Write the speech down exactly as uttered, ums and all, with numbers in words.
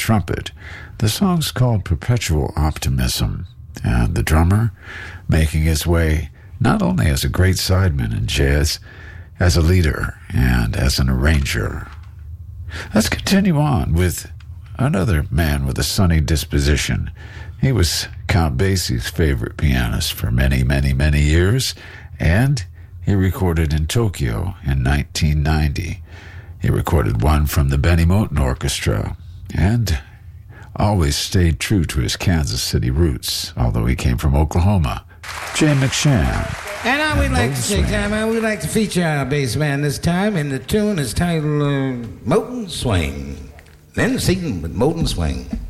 trumpet. The song's called Perpetual Optimism, and the drummer making his way not only as a great sideman in jazz, as a leader and as an arranger. Let's continue on with another man with a sunny disposition. He was Count Basie's favorite pianist for many, many, many years, and he recorded in Tokyo in nineteen ninety. He recorded one from the Benny Moten Orchestra, and always stayed true to his Kansas City roots, although he came from Oklahoma. Jay McShann. And now we'd like to take time out. We'd like to feature our bass man this time, and the tune is titled uh, Moten Swing. Then the season with Moten Swing.